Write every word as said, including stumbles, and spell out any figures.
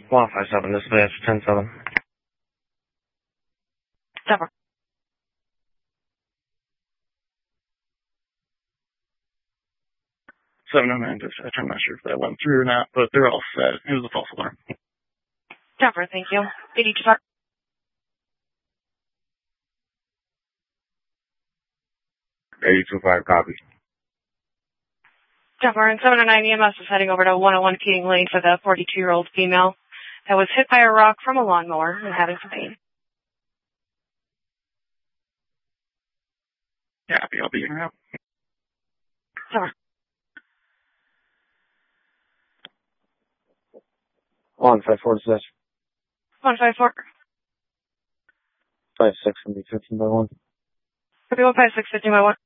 one five seven, dispatch ten seven. Denver. seven oh nine dispatch. I'm not sure if that went through or not, but they're all set. It was a false alarm. Denver, thank you. eighty-two five. eighty-two five, copy. Denver, and seven oh nine E M S is heading over to one oh one Keating Lane for the forty-two-year-old female that was hit by a rock from a lawnmower and having some pain. Copy, I'll be in route. Denver. one five four, dispatch. one five four. five six, can be fifteen by one. Copy one five six, fifteen by one.